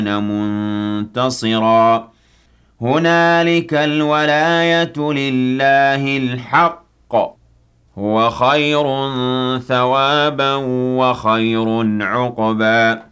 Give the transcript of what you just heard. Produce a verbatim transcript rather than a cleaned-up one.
منتصرا هنالك الولاية لله الحق هو خير ثوابا وخير عقبا